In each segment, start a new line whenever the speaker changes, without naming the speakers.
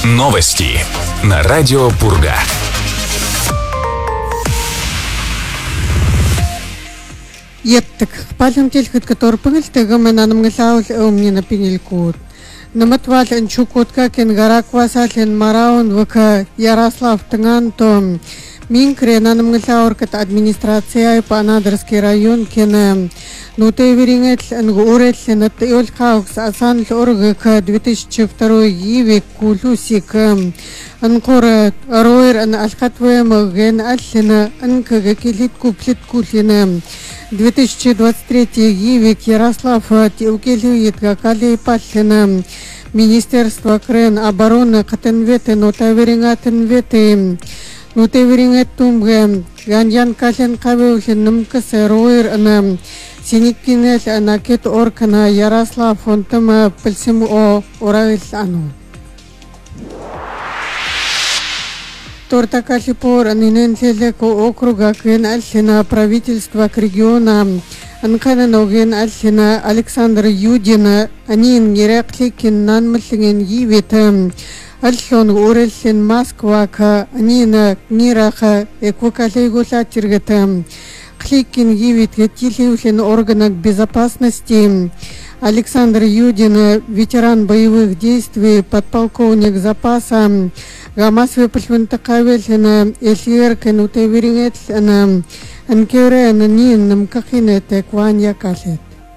Новости на радио Пурга.
Еттик палемтелхит который пыгылтыгым нанымгылаул умнина пинелькут. Наматвал энчукутка кенгараквасален мараун вк Ярослав Тынгантом. Минкре нанымгылауркат администрация Панадырский район кене нутеверингет нгуретлен отёлхаукс асан лоргк 2002 гивик кулусик анкора роер ан алхатвем ген аллена анкага килит куплит кулина 2023 гивик Ярослав Тиукелюет гакали патлена Министерство Крен обороны Катенветы нутеверингатенветы нутеверингет тумге ганьян кален кавеулен нумкасе роер ана Синикинел анакет оркана Ярослав фонтама пылсим о орагил ану. Тортакалипор аниненселеко округа кен альсина правительства к региона анкананоген альсина Александр Юдина анин ерекликин нанмыслеген гивитем альсон урельсин Москва ка анина нираха эквокалейгула тиргетем Кликин гивит гетилиулин органах безопасности Александр Юдин, ветеран боевых действий, подполковник запаса, гамасве пальвентакавельна, эсиеркен утеверингетна, анкерен нин мкахинете кванья калет.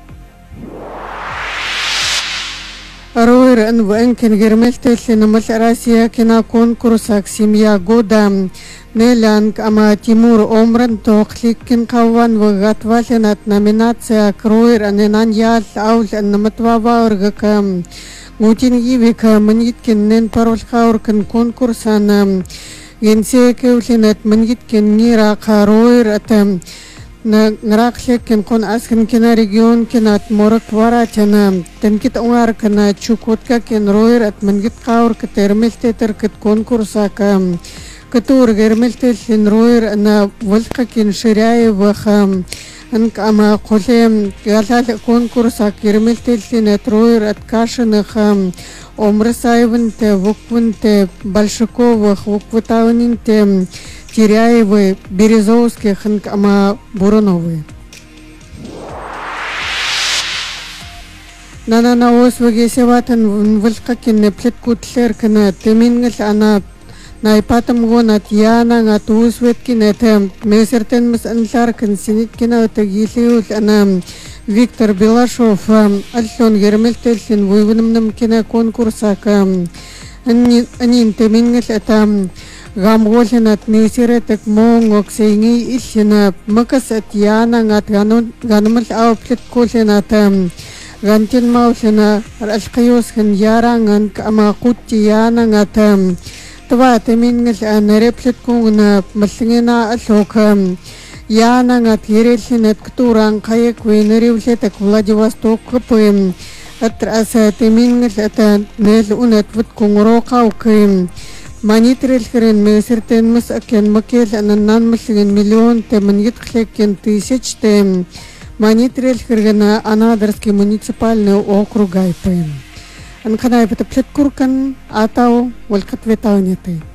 Роер энвенкен гермельтельна Россия кина конкурсак семья года. Нелянг ама Тимур Омран тохликин каван вгатваленат номинация Кроер аненаньял аул наматваваургакам мутин гивика маниткин нен паролхауркан конкурсан генсекеулинат маниткин нира Кроер атам нрахлекин кон аскен кина регион кинат моракваратана тенкит онгаркана чукотка кен Роер от мангит каур катермельтетер кат конкурсака который гермельтельсин роер на волкакин ширяевах анкама колем галал конкурса гермельтельсин от роер от кашиных омрасаевнте вуквунте большаковых вуквутавнинте Теряевы Березовских анкама Буруновы. Нанана освагесеватан волкакин неплеткутлеркана темингл ана Найпатам гонат яна ngат усветкин это месертен мс анларкин синиткина тагилиул ана Виктор Белашов альсон гермельтельсин вуйвнымным кина конкурсака анин темингл это гамголинат месеретек монгок сейнги иллина макасат яна ngат ганмал ауплеткулинат гантин маулина алкайосхин яранган ама кутти яна ngат Това темингэл нареплеткун маллингина аллокам яна ngат ерелхинет ктуран каяк венеривлетек Владивосток кпым атраса темингэл ата нел унет вуткун рокаукым манитрелхрен месертен мс акен макел аннан маллиген миллион темангитхлекен тысяч тем манитрелхрена Анадырский муниципальный округ айпым Анканай это плеткуркан атау волкатветауняты.